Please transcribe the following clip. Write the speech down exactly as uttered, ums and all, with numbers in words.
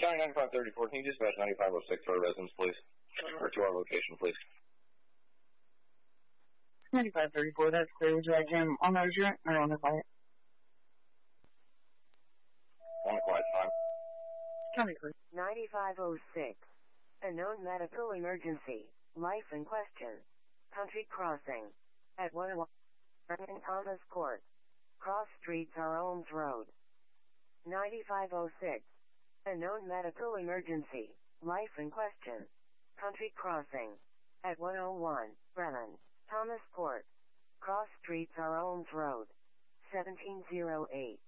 County ninety-five thirty-four, can you dispatch ninety-five oh six to our residence, please? Or to our location, please. ninety-five thirty-four, that's clear. Would you like him on the urgent or on the quiet? On the quiet time. County crew. ninety-five oh six. A known medical emergency. Life in question. Country crossing. At one oh one Thomas Court. Cross Street, Elms Road. ninety-five oh six. A known medical emergency. Life in question. Country crossing. At one oh one Brennan, Thomas Court. Cross Street, Elms Road. seventeen oh eight.